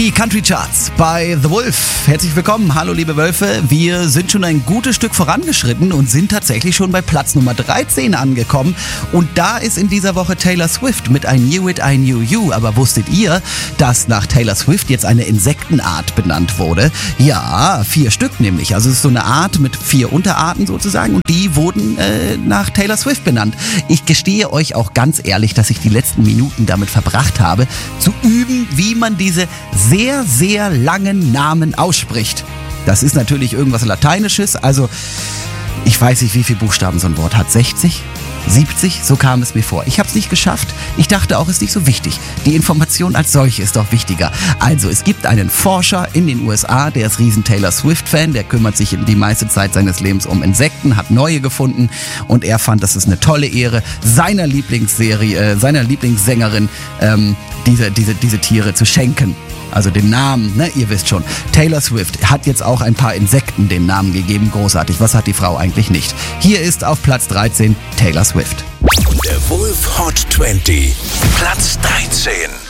Die Country Charts bei The Wolf. Herzlich willkommen. Hallo liebe Wölfe. Wir sind schon ein gutes Stück vorangeschritten und sind tatsächlich schon bei Platz Nummer 13 angekommen. Und da ist in dieser Woche Taylor Swift mit I Knew It, I Knew You. Aber wusstet ihr, dass nach Taylor Swift jetzt eine Insektenart benannt wurde? Ja, 4 Stück nämlich. Also es ist so eine Art mit 4 Unterarten sozusagen und die wurden nach Taylor Swift benannt. Ich gestehe euch auch ganz ehrlich, dass ich die letzten Minuten damit verbracht habe, zu üben, wie man diese sehr, sehr langen Namen ausspricht. Das ist natürlich irgendwas Lateinisches, also ich weiß nicht, wie viele Buchstaben so ein Wort hat. 60? 70? So kam es mir vor. Ich habe es nicht geschafft. Ich dachte auch, es ist nicht so wichtig. Die Information als solche ist doch wichtiger. Also, es gibt einen Forscher in den USA, der ist riesen Taylor Swift-Fan, der kümmert sich die meiste Zeit seines Lebens um Insekten, hat neue gefunden und er fand, das ist eine tolle Ehre, seiner Lieblingssängerin diese Tiere zu schenken. Also den Namen, ne, ihr wisst schon. Taylor Swift hat jetzt auch ein paar Insekten den Namen gegeben. Großartig. Was hat die Frau eigentlich nicht? Hier ist auf Platz 13 Taylor Swift. Der Wolf Hot 20. Platz 13.